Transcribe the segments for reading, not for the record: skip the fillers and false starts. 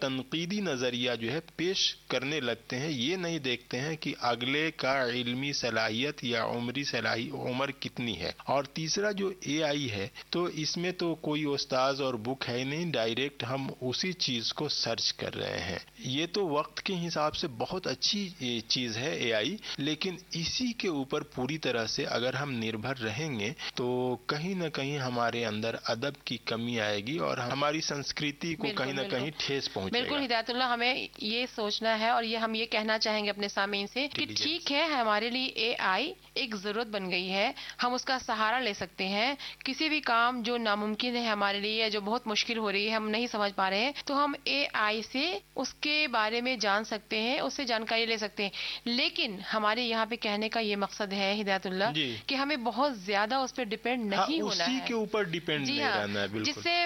تنقیدی نظریہ جو ہے پیش کرنے لگتے ہیں، یہ نہیں دیکھتے ہیں کہ اگلے کا علمی صلاحیت یا عمر کتنی ہے۔ اور تیسرا جو اے آئی ہے تو اس میں تو کوئی استاذ اور بک ہے نہیں، ڈائریکٹ ہم اسی چیز کو سرچ کر رہے ہیں۔ یہ تو وقت کے حساب سے بہت اچھی چیز ہے اے آئی، لیکن اسی کے اوپر پوری طرح سے اگر ہم نربھر رہیں گے تو کہیں نہ کہیں ہمارے اندر ادب کی کمی آئے گی اور ہماری سنسکرتی کو کہیں نہ کہیں ٹھیس پہنچے گا۔ بالکل ہدایت اللہ، ہمیں یہ سوچنا ہے اور ہم یہ کہنا چاہیں گے اپنے سامعین سے کہ ٹھیک ہے، ہمارے لیے اے آئی ایک ضرورت بن گئی ہے، ہم اس کا سہارا لے سکتے ہیں۔ کسی بھی کام جو ناممکن ہے ہمارے لیے، جو بہت مشکل ہو رہی ہے، ہم نہیں سمجھ پا رہے ہیں، تو ہم اے آئی سے اس کے بارے میں جان سکتے ہیں، اس سے جانکاری لے سکتے ہیں۔ لیکن ہمارے یہاں پہ کہنے کا یہ مقصد ہے ہدایت اللہ کہ ہمیں بہت زیادہ اس پہ ڈیپینڈ نہیں ہونا ہے، اسی کے اوپر ڈیپینڈ نہیں رہنا ہے، بالکل، جس سے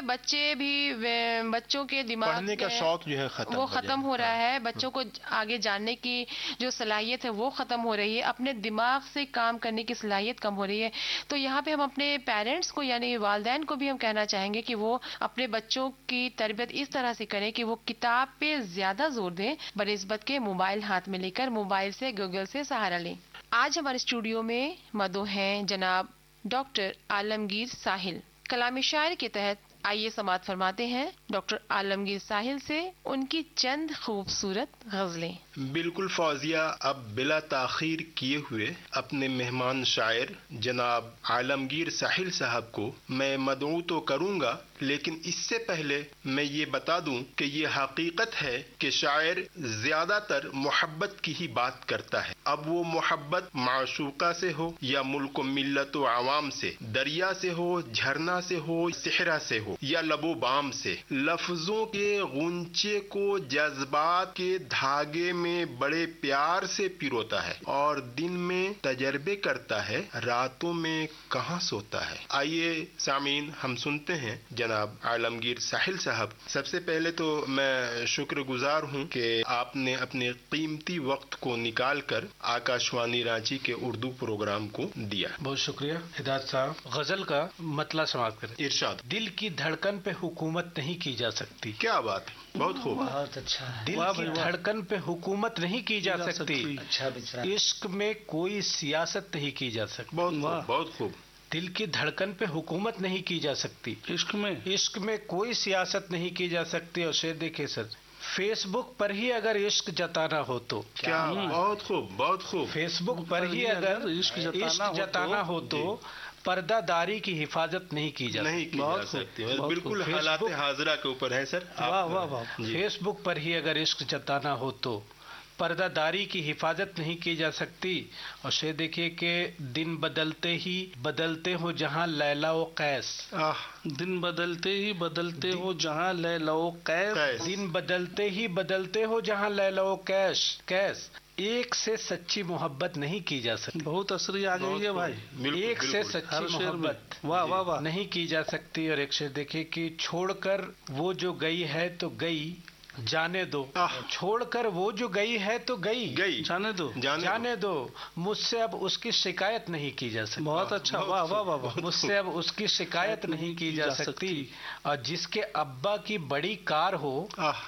بچوں کے دماغ پڑھنے کا شوق جو ہے ختم ہو رہا ہے، بچوں کو آگے جاننے کی جو صلاحیت ہے وہ ختم ہو رہی ہے، اپنے دماغ سے کام کرنے کی صلاحیت کم ہو رہی ہے۔ تو یہاں پہ ہم اپنے پیرنٹس کو یعنی والدین کو بھی ہم کہنا چاہیں گے کہ وہ اپنے بچوں کی تربیت اس طرح سے کریں کہ وہ کتاب پہ زیادہ زور دیں بنسبت کے موبائل ہاتھ میں لے کر موبائل سے گوگل سے سہارا لیں۔ آج ہمارے اسٹوڈیو میں مدعو ہیں جناب ڈاکٹر عالمگیر ساحل۔ کلام شاعر کے تحت آئیے سماعت فرماتے ہیں ڈاکٹر عالمگیر ساحل سے ان کی چند خوبصورت غزلیں۔ بالکل فوزیہ، اب بلا تاخیر کیے ہوئے اپنے مہمان شاعر جناب عالمگیر ساحل صاحب کو میں مدعو تو کروں گا، لیکن اس سے پہلے میں یہ بتا دوں کہ یہ حقیقت ہے کہ شاعر زیادہ تر محبت کی ہی بات کرتا ہے، اب وہ محبت معشوقہ سے ہو یا ملک و ملت و عوام سے، دریا سے ہو، جھرنا سے ہو، صحرا سے ہو یا لب و بام سے، لفظوں کے غنچے کو جذبات کے دھاگے میں بڑے پیار سے پیروتا ہے اور دن میں تجربے کرتا ہے، راتوں میں کہاں سوتا ہے۔ آئیے سامعین، ہم سنتے ہیں جناب عالمگیر ساحل صاحب۔ سب سے پہلے تو میں شکر گزار ہوں کہ آپ نے اپنے قیمتی وقت کو نکال کر آکاشوانی رانچی کے اردو پروگرام کو دیا۔ بہت شکریہ ہدایت صاحب۔ غزل کا مطلع سماعت کریں۔ ارشاد۔ دل کی دھڑکن پہ حکومت نہیں کی جا سکتی۔ کیا بات، بہت خوب، بہت اچھا ہے۔ دل کی دھڑکن پہ حکومت نہیں کی جا سکتی، اچھا بچرا، عشق میں کوئی سیاست نہیں کی جا سکتی۔ بہت خوب۔ دل کی دھڑکن پہ حکومت نہیں کی جا سکتی، عشق میں کوئی سیاست نہیں کی جا سکتی۔ اور شعر دیکھیں سر، فیس بک پر ہی اگر عشق جتانا ہو تو، کیا بہت خوب، بہت خوب، فیس بک پر ہی اگر عشق جتانا ہو تو پردہ داری کی حفاظت نہیں کی جا سکتی۔ بالکل حالات حاضرہ کے اوپر ہے سر۔ واہ واہ واہ۔ فیس بک پر ہی اگر عشق جتانا ہو تو پردہ داری کی حفاظت نہیں کی جا سکتی۔ اور شعر دیکھیے کہ دن بدلتے ہی بدلتے ہو جہاں لیلا و قیس، دن بدلتے ہی بدلتے ہو جہاں لیلا و قیس، دن بدلتے ہی بدلتے ہو جہاں لیلا و کیس، ایک سے سچی محبت نہیں کی جا سکتی۔ بہت عصری آ گئی ہے بھائی، ایک سے سچی محبت واہ واہ واہ نہیں کی جا سکتی۔ اور ایک شعر دیکھیے کہ چھوڑ کر وہ جو گئی ہے تو گئی جانے دو، چھوڑ کر وہ جو گئی ہے تو گئی جانے دو، مجھ سے اب اس کی شکایت نہیں کی جا سکتی۔ بہت اچھا، واہ واہ واہ۔ مجھ سے اب اس کی شکایت نہیں کی جا سکتی۔ اور جس کے ابا کی بڑی کار ہو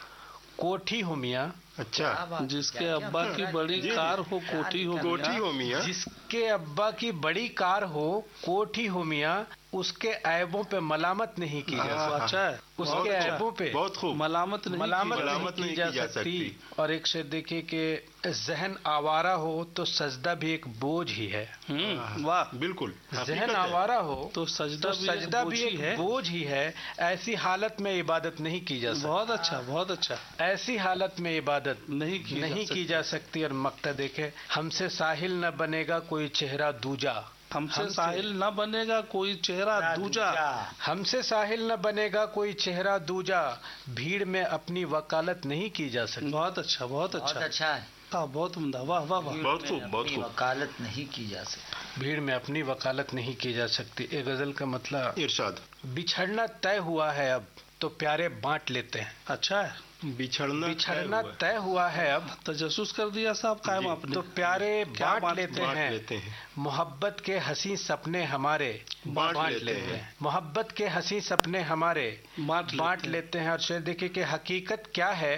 کوٹھی ہو میاں، اچھا، جس کے ابا کی بڑی کار ہو کوٹھی ہو میاں، جس کے ابا کی بڑی کار ہو کوٹھی ہو میاں، اس کے عیبوں پہ ملامت نہیں کی جا سکتی۔ اچھا ہے، اس کے عیبوں پہ بہت خوب، ملامت نہیں کی جا سکتی۔ اور ایک شعر دیکھیے کہ ذہن آوارہ ہو تو سجدہ بھی ایک بوجھ ہی ہے۔ واہ، بالکل، ذہن آوارہ ہو تو سجدہ بھی ایک بوجھ ہی ہے، ایسی حالت میں عبادت نہیں کی جا سکتی۔ بہت اچھا، بہت اچھا۔ ایسی حالت میں عبادت نہیں کی جا سکتی۔ اور مقطع دیکھے، ہم سے ساحل نہ بنے گا کوئی چہرہ دوجا، ہم سے ساحل نہ بنے گا کوئی چہرہ دوجا، ہم سے ساحل نہ بنے گا کوئی چہرہ دوجا، بھیڑ میں اپنی وکالت نہیں کی جا سکتی۔ بہت اچھا، بہت اچھا، بہت اچھا ہے، بہت عمدہ، واہ واہ واہ، بہت خوب، بہت خوب۔ وکالت نہیں کی جا سکتی، بھیڑ میں اپنی وکالت نہیں کی جا سکتی۔ ایک غزل کا مطلب، ارشاد۔ بچھڑنا طے ہوا ہے اب تو پیارے بانٹ لیتے ہیں۔ اچھا ہے، بچھڑنا طے ہوا ہے اب تجسس کر دیا صاحب قائم آپ نے، تو پیارے بانٹ لیتے ہیں۔ محبت کے حسین سپنے ہمارے بانٹ لیتے ہیں، محبت کے حسین سپنے ہمارے بانٹ لیتے ہیں۔ اور شعر دیکھیں کہ حقیقت کیا ہے